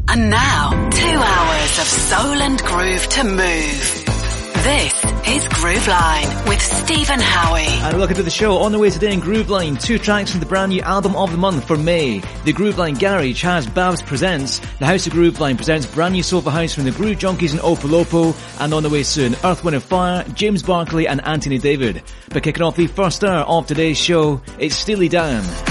And now, 2 hours of soul and groove to move. This is Grooveline with Stephen Howie. And welcome to the show. On the way today in Grooveline, 2 tracks from the brand new album of the month for May. The Grooveline Garage has Babs Presents. The House of Grooveline presents brand new sofa house from the Groove Junkies and Opolopo. And on the way soon, Earth, Wind & Fire, James Barclay and Anthony David. But kicking off the first hour of today's show, it's Steely Dan.